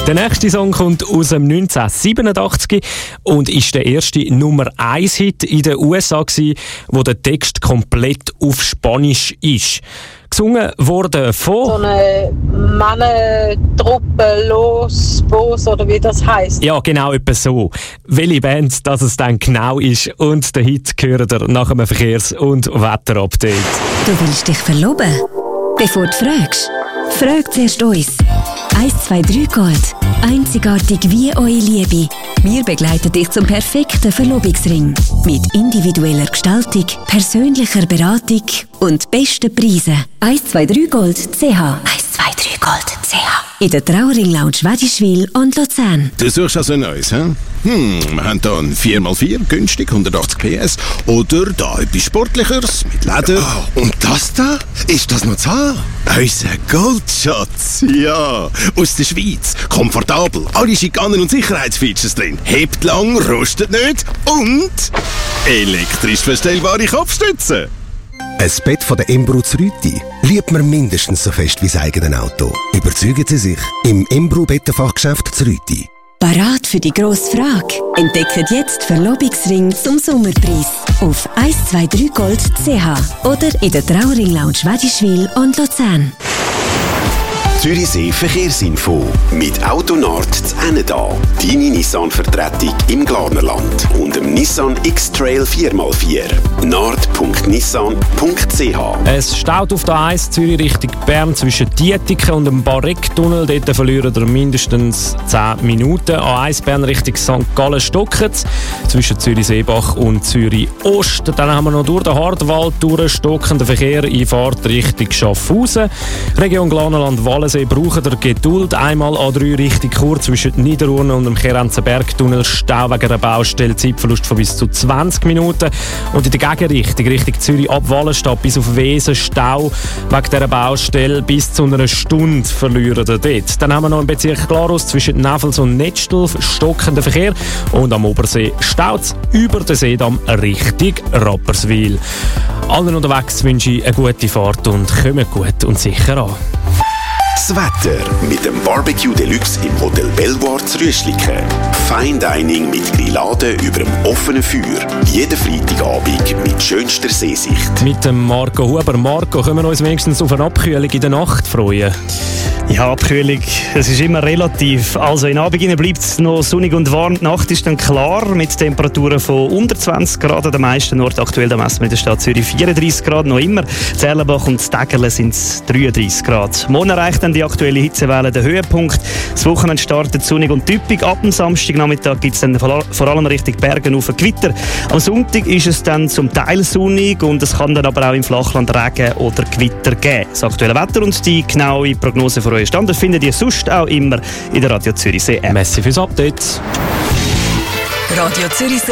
Der nächste Song kommt aus dem 1987 und ist der erste Nummer-1-Hit in den USA gewesen, wo der Text komplett auf Spanisch ist. Gesungen wurde von... So eine Männertruppe, Los Boos oder wie das heisst. Ja, genau, etwa so. Welche Band das es dann genau ist und den Hit hören ihr nach einem Verkehrs- und Wetterupdate. Du willst dich verloben? Bevor du fragst, frag zuerst uns. 123 Gold. Einzigartig wie eure Liebe. Wir begleiten dich zum perfekten Verlobungsring. Mit individueller Gestaltung, persönlicher Beratung und besten Preisen. 123gold.ch 123gold.ch In der Trauring Lounge Wädischwil und Luzern. Du suchst also Neues, hä? Wir haben hier ein 4x4, günstig, 180 PS. Oder da etwas Sportlicheres, mit Leder. Oh, und das da? Ist das noch zu haben? Unser Goldschatz, ja. Aus der Schweiz, komfortabel, alle Schikanen und Sicherheitsfeatures drin. Hebt lang, rostet nicht und elektrisch verstellbare Kopfstützen. Ein Bett von der Embru Rüti liebt man mindestens so fest wie das eigene Auto. Überzeugen Sie sich im Embru Bettenfachgeschäft Rüti. Parat für die grosse Frage? Entdeckt jetzt Verlobungsring zum Sommerpreis auf 123gold.ch oder in der Trauring Lounge Wädischwil und Luzern. Zürichsee Verkehrsinfo mit Autonard zu Enneda. Deine Nissan-Vertretung im Glarnerland und dem Nissan X-Trail 4x4. nard.nissan.ch. Es staut auf der A1 Zürich Richtung Bern zwischen Dietiken und dem Barreck-Tunnel. Dort verlieren wir mindestens 10 Minuten. A1 Bern Richtung St. Gallen Stockert zwischen Zürich-Seebach und Zürich-Ost. Dann haben wir noch durch den Hartwald durchstockenden Verkehr in Fahrt Richtung Schaffhausen. Region Glarnerland-Wallensee brauchen ihr Geduld. Einmal A3 Richtung Chur zwischen Niederurne und dem Kerenzenberg-Tunnel. Stau wegen einer Baustelle, Zeitverlust von bis zu 20 Minuten. Und in der Gegenrichtung, Richtung Zürich ab Wallenstadt bis auf Wesen, Stau wegen dieser Baustelle bis zu einer Stunde verlieren ihr dort. Dann haben wir noch im Bezirk Glarus zwischen Neffels und Nettstel stockenden Verkehr. Und am Obersee staut es über den Seedamm Richtung Rapperswil. Allen unterwegs wünsche ich eine gute Fahrt und kommt gut und sicher an. Das Wetter mit dem Barbecue Deluxe im Hotel Belvoir zu Rüschliken. Fine Dining mit Grilladen über dem offenen Feuer. Jeden Freitagabend mit schönster Seesicht. Mit dem Marco Huber. Marco, können wir uns wenigstens auf eine Abkühlung in der Nacht freuen? Ja, Abkühlung, es ist immer relativ. Also in Abend bleibt es noch sonnig und warm. Die Nacht ist dann klar mit Temperaturen von unter 20 Grad an den meisten Orten. Aktuell da messen wir in der Stadt Zürich 34 Grad noch immer. Zerlenbach und Stegerle sind es 33 Grad. Morgen erreicht dann die aktuelle Hitzewelle den Höhepunkt. Das Wochenende startet sonnig und typisch. Ab dem Samstagnachmittag gibt es dann vor allem Richtung Bergen auf ein Gewitter. Am Sonntag ist es dann zum Teil sonnig und es kann dann aber auch im Flachland Regen oder Gewitter geben. Das aktuelle Wetter und die genaue Prognose für euren Standort findet ihr sonst auch immer in der Radio Zürichsee App. Merci fürs Update. Radio Zürichsee